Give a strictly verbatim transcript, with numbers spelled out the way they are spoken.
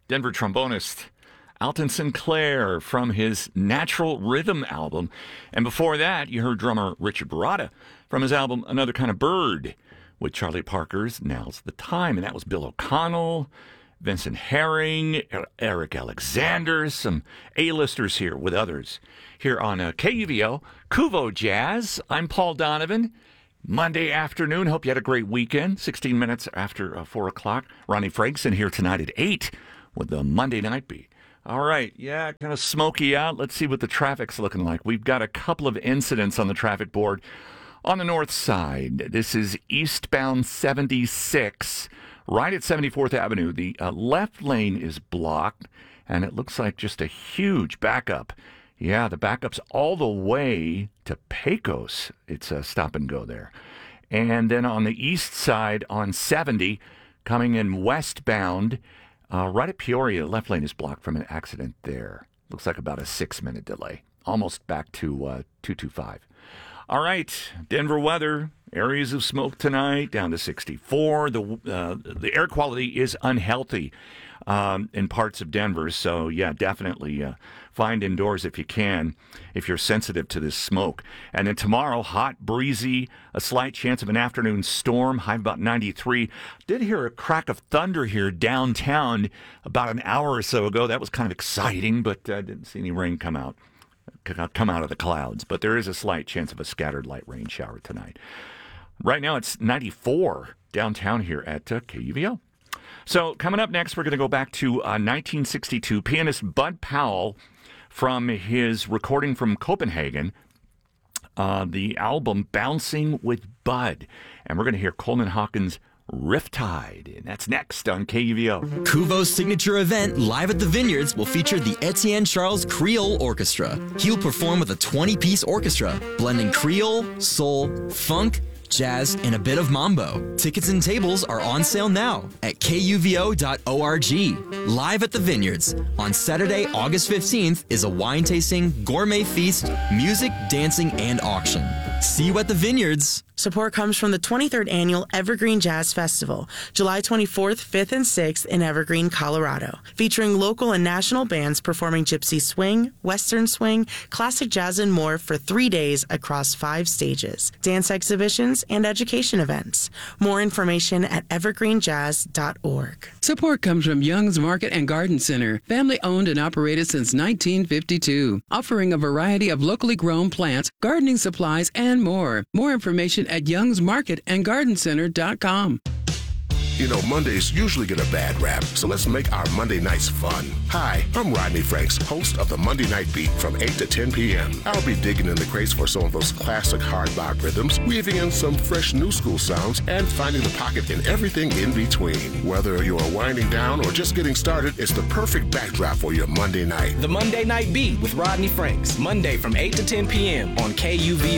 Denver trombonist Alton Sinclair from his Natural Rhythm album. And before that, you heard drummer Richard Baratta from his album Another Kind of Bird with Charlie Parker's Now's the Time. And that was Bill O'Connell, Vincent Herring, Eric Alexander, some A-listers here with others here on uh, K U V O, Kuvo Jazz. I'm Paul Donovan. Monday afternoon. Hope you had a great weekend. sixteen minutes after uh, four o'clock. Ronnie Frankson here tonight at eight with the Monday Night Beat. All right. Yeah, kind of smoky out. Let's see what the traffic's looking like. We've got a couple of incidents on the traffic board on the north side. This is eastbound seventy-six, right at seventy-fourth Avenue. The uh, left lane is blocked, and it looks like just a huge backup. Yeah, the backup's all the way to Pecos. It's a stop and go there. And then on the east side on seventy, coming in westbound, uh, right at Peoria, the left lane is blocked from an accident there. Looks like about a six-minute delay. Almost back to uh, two twenty-five. All right, Denver weather. Areas of smoke tonight, down to sixty-four. The uh, the air quality is unhealthy um, in parts of Denver. So, yeah, definitely uh, find indoors if you can, if you're sensitive to this smoke. And then tomorrow, hot, breezy, a slight chance of an afternoon storm, high about ninety-three. Did hear a crack of thunder here downtown about an hour or so ago. That was kind of exciting, but uh, didn't see any rain come out. come out of the clouds, but there is a slight chance of a scattered light rain shower tonight. Right now it's ninety-four downtown here at uh, K U V O. So coming up next, we're going to go back to uh, nineteen sixty-two. Pianist Bud Powell from his recording from Copenhagen, uh, the album Bouncing with Bud. And we're going to hear Coleman Hawkins' Riptide, and that's next on K U V O. Kuvo's signature event, Live at the Vineyards, will feature the Etienne Charles Creole Orchestra. He'll perform with a twenty-piece orchestra, blending Creole, soul, funk, jazz, and a bit of mambo. Tickets and tables are on sale now at K U V O dot org. Live at the Vineyards on Saturday, August fifteenth is a wine tasting, gourmet feast, music, dancing, and auction. See you at the Vineyards. Support comes from the twenty-third Annual Evergreen Jazz Festival, July twenty-fourth, fifth, and sixth in Evergreen, Colorado, featuring local and national bands performing gypsy swing, western swing, classic jazz, and more for three days across five stages, dance exhibitions, and education events. More information at evergreen jazz dot org. Support comes from Young's Market and Garden Center, family-owned and operated since nineteen fifty-two, offering a variety of locally grown plants, gardening supplies, and more. More information at youngs market and garden center dot com. You know, Mondays usually get a bad rap, so let's make our Monday nights fun. Hi, I'm Rodney Franks, host of the Monday Night Beat from eight to ten p.m. I'll be digging in the crates for some of those classic hard bop rhythms, weaving in some fresh new school sounds, and finding the pocket in everything in between. Whether you're winding down or just getting started, it's the perfect backdrop for your Monday night. The Monday Night Beat with Rodney Franks, Monday from eight to ten p.m. on K U V O.